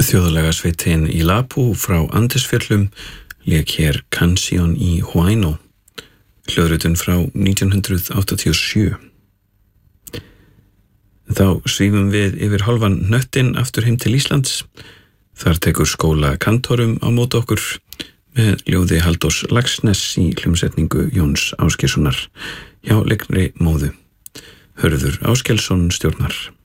Þjóðlega sveitin í Lapu frá Andesfjöllum lék hér Canción í Huayno, hljóðritun frá 1987. Þá svífum við yfir hálfan hnöttinn aftur heim til Íslands. Þar tekur skóla kantorum á móti okkur með ljóði Halldórs Laxness í hljómsetningu Jóns Ásgeirssonar hjá leiknari móðu. Hörður Áskelsson stjórnar.